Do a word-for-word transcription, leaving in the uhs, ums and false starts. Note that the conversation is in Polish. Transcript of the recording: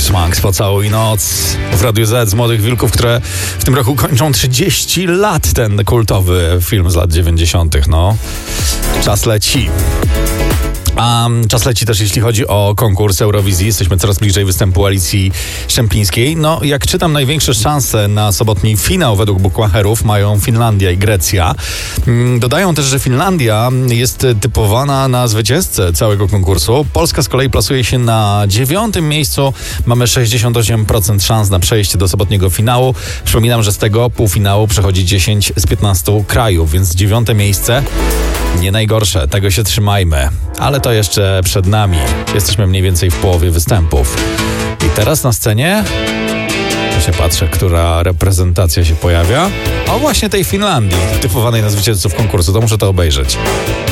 Smanks, Pocałuj noc w Radiu Z z Młodych Wilków, które w tym roku kończą trzydzieści lat, ten kultowy film z lat dziewięćdziesiątych. No, czas leci. A czas leci też, jeśli chodzi o konkurs Eurowizji. Jesteśmy coraz bliżej występu Alicji Szczępińskiej. No, jak czytam, największe szanse na sobotni finał według bukmacherów mają Finlandia i Grecja. Dodają też, że Finlandia jest typowana na zwycięzcę całego konkursu. Polska z kolei plasuje się na dziewiątym miejscu. Mamy sześćdziesiąt osiem procent szans na przejście do sobotniego finału. Przypominam, że z tego półfinału przechodzi dziesięć z piętnastu krajów, więc dziewiąte miejsce nie najgorsze. Tego się trzymajmy. Ale to jeszcze przed nami. Jesteśmy mniej więcej w połowie występów. I teraz na scenie ja się patrzę, która reprezentacja się pojawia. A właśnie tej Finlandii, typowanej na zwycięzców konkursu. To muszę to obejrzeć.